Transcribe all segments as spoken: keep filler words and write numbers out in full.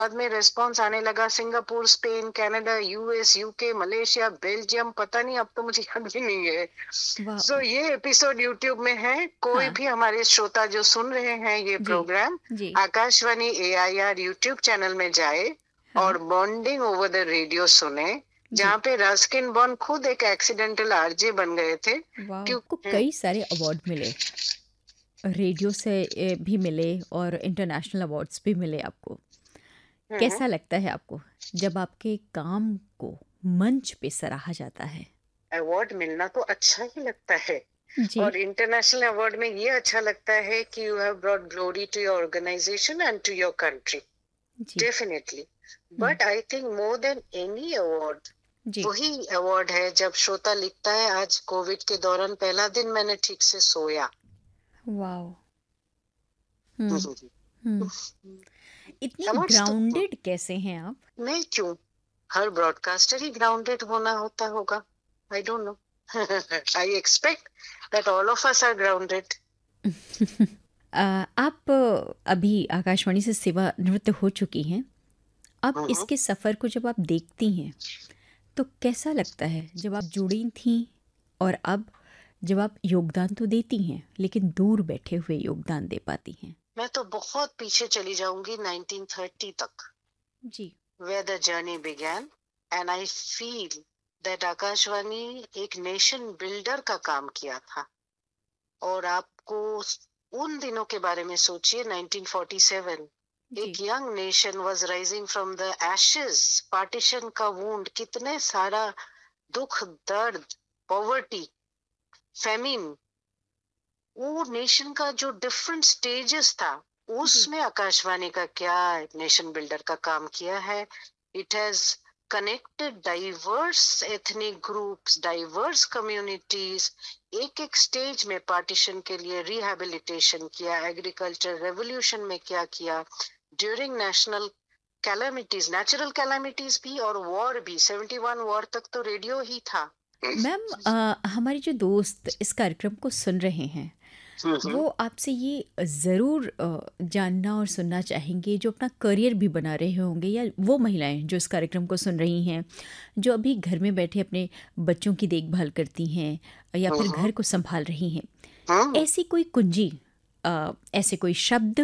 बाद में रिस्पॉन्स आने लगा Singapore, Spain, Canada, US, UK, Malaysia, Belgium, पता नहीं अब तो मुझे याद भी नहीं है। वाह! सो so, ये एपिसोड यूट्यूब में है। कोई हाँ, भी हमारे श्रोता जो सुन रहे हैं ये जी, programme, ji, Akashvani A I our YouTube channel में जाए हाँ, और बॉन्डिंग ओवर द रेडियो सुने, जी। जहाँ पे रस्किन बॉन्ड खुद एक एक्सीडेंटल आरजे बन गए थे। वाओ! क्यों? आपको हम्म, कई सारे अवार्ड मिले, रेडियो से ए, भी मिले और इंटरनेशनल अवार्ड्स भी मिले आपको। हम्म, कैसा लगता है आपको जब आपके काम को मंच पे सराहा जाता है? अवार्ड मिलना तो अच्छा ही लगता है। जी, और इंटरनेशनल अवार्ड में ये अच्छा लगता है कि you have brought glory to your organisation and to your country, ji, definitely. Hmm, but I think more than any award, जी, वही अवार्ड है जब श्रोता लिखता है, आज कोविड के दौरान पहला दिन मैंने ठीक से सोया। वाओ! हुँ, हुँ। इतनी अवार्ड्स तो ग्राउंडेड कैसे हैं आप? मैं क्यों, हर ब्रॉडकास्टर ही ग्राउंडेड होना होता होगा। I don't know. I expect that all of us are grounded. अ, आप अ, अभी आकाशवाणी से सेवानिवृत्त हो चुकी हैं। अब इसके सफ़र को जब आप देखती हैं, तो कैसा लगता है जब आप जुड़ी थीं और अब जब आप योगदान तो देती हैं, लेकिन दूर बैठे हुए योगदान दे पाती हैं? मैं तो बहुत पीछे चली जाऊंगी नाइनटीन थर्टी तक, जी, where the journey began, and I feel that Akashvani एक नेशन बिल्डर का काम किया था। और आपको उन दिनों के बारे में सोचिए, नाइनटीन फोर्टी सेवन, जी, एक young nation was rising from the ashes, partition का वुंड, कितने सारा दुख, दर्द, पॉवर्टी, फेमिन, वो नेशन का जो डिफरेंट स्टेजेस था, जी, उसमें आकाशवाणी का क्या नेशन बिल्डर का काम किया है। It has connected diverse ethnic groups, diverse communities. एक एक स्टेज में पार्टीशन के लिए रिहैबिलिटेशन किया, एग्रीकल्चर रेवोल्यूशन में क्या किया, during national calamities, natural calamities भी और वॉर भी, सेवेंटी वन वॉर तक तो रेडियो ही था। मैम अ, हमारे जो दोस्त इस कार्यक्रम को सुन रहे हैं, हम्म, वो आपसे ये ज़रूर अ, जानना और सुनना चाहेंगे जो अपना करियर भी बना रहे होंगे या वो महिलाएं जो इस कार्यक्रम को सुन रही हैं, जो अभी घर में बैठे अपने बच्चों की देखभाल करती हैं या फिर हम्म, घर को संभाल रही हैं। हम्म। ऐसी कोई कुंजी, अ, ऐसे कोई शब्द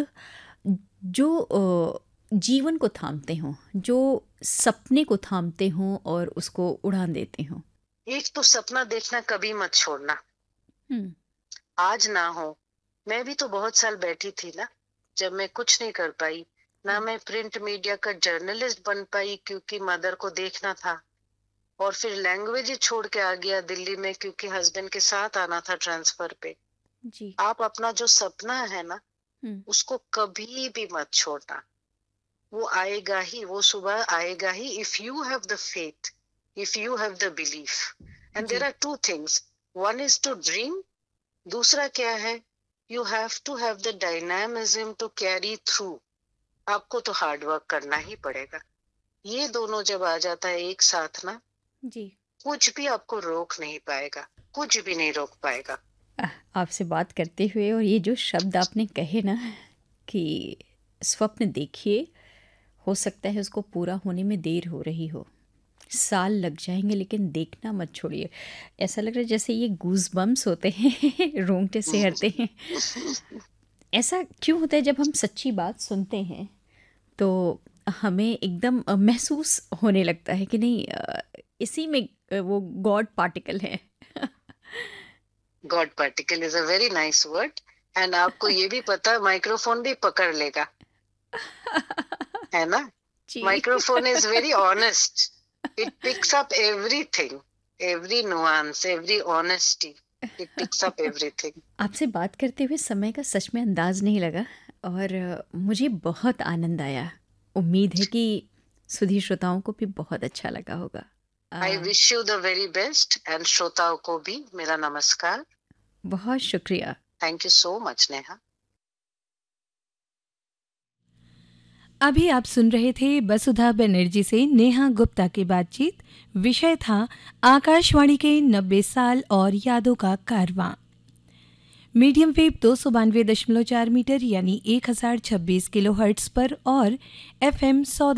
जो अ, जीवन को थामते हों, जो सपने को थामते हों और उसको उड़ान देते हों? एक तो सपना देखना कभी मत छोड़ना, हुँ, आज ना हो। मैं भी तो बहुत साल बैठी थी ना, जब मैं कुछ नहीं कर पाई, ना हुँ, मैं प्रिंट मीडिया का जर्नलिस्ट बन पाई क्योंकि मदर को देखना था, और फिर लैंग्वेज ही छोड़ के आ गया दिल्ली में क्योंकि हस्बैंड के साथ आना था ट्रांसफर पे। जी, आप अपना जो सपना है ना, हुँ, उसको कभी भी मत छोड़ना। वो आएगा ही, वो सुबह आएगा ही, if you have the faith, if you have the belief. And there ji. Are two things, one is to dream, दूसरा क्या है, you have to have the dynamism to carry through. आपको तो हार्ड वर्क करना ही पड़ेगा। ये दोनों जब आ जाता है एक साथ ना, जी। कुछ भी आपको रोक नहीं पाएगा, कुछ भी नहीं रोक पाएगा। अह, आपसे बात करते हुए और ये जो शब्द आपने कहे ना कि स्वप्न देखिए, हो सकता है उसको पूरा होने में देर हो रही हो, साल लग जाएंगे लेकिन देखना मत छोड़िए। ऐसा लग रहा है जैसे ये गूज बम्स होते हैं रोंगटे सिहरते हैं। ऐसा क्यों होता है जब हम सच्ची बात सुनते हैं तो हमें एकदम अ, महसूस होने लगता है कि नहीं, अ, इसी में अ, वो गॉड पार्टिकल है। God particle is a very nice word. And आपको ये भी पता, माइक्रोफोन भी पकड़ लेगा, है ना। जी। Microphone is very honest, it picks up everything, every nuance, every honesty, it picks up everything. आपसे बात करते हुए समय का सच में अंदाज नहीं लगा और अ, मुझे बहुत आनंद आया। उम्मीद है कि सुधी श्रोताओं को भी बहुत अच्छा लगा होगा। आई अ, wish you the very best, and श्रोताओं को भी मेरा नमस्कार। बहुत शुक्रिया। Thank you so much Neha. अभी आप सुन रहे थे वसुधा बनर्जी से नेहा गुप्ता की बातचीत। विषय था आकाशवाणी के नब्बे साल और यादों का कारवां। मीडियम वेव दो सौ बानवे दशमलव चार मीटर यानी एक हजार छब्बीस किलो हर्ट्स पर और एफ एम सौ